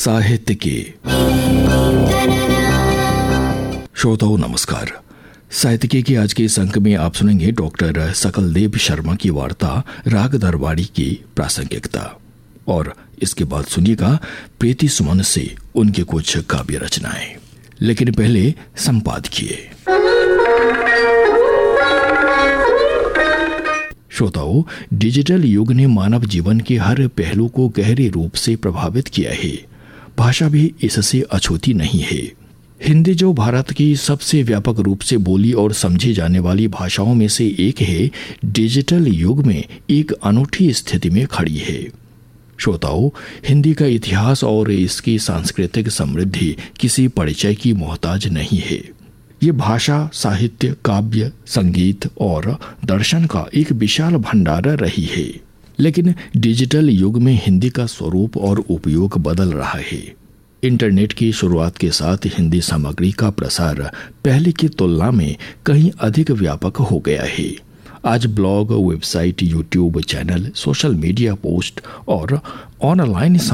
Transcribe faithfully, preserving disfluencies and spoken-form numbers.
साहित्य के। श्रोताओं नमस्कार। साहित्य के आज के इस अंक में आप सुनेंगे डॉक्टर सकलदेव शर्मा की वार्ता राग दरबारी की प्रासंगिकता, और इसके बाद सुनिएगा प्रीति सुमन से उनके कुछ काव्य रचनाएं। लेकिन पहले संपादकीय। श्रोताओं, डिजिटल युग ने मानव जीवन के हर पहलू को गहरे रूप से प्रभावित किया है। भाषा भी इससे अछूती नहीं है। हिंदी, जो भारत की सबसे व्यापक रूप से बोली और समझी जाने वाली भाषाओं में से एक है, डिजिटल युग में एक अनूठी स्थिति में खड़ी है। श्रोताओं, हिंदी का इतिहास और इसकी सांस्कृतिक समृद्धि किसी परिचय की मोहताज नहीं है। ये भाषा, साहित्य, काव्य, संगीत और दर्शन का एक विशाल भंडार रही है। लेकिन डिजिटल युग में हिंदी का स्वरूप और उपयोग बदल रहा है। इंटरनेट की शुरुआत के साथ हिंदी सामग्री का प्रसार पहले की तुलना में कहीं अधिक व्यापक हो गया है। आज blog, website, YouTube channel, social media post और ऑनलाइन